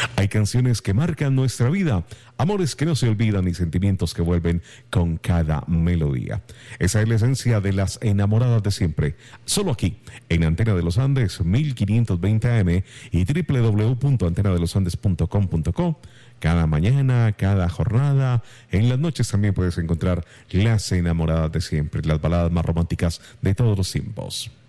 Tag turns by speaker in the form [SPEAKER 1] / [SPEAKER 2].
[SPEAKER 1] Hay canciones que marcan nuestra vida, amores que no se olvidan y sentimientos que vuelven con cada melodía. Esa es la esencia de las enamoradas de siempre. Solo aquí, en Antena de los Andes, 1520 AM y www.antenadelosandes.com.co. Cada mañana, cada jornada, en las noches también puedes encontrar las enamoradas de siempre, las baladas más románticas de todos los tiempos.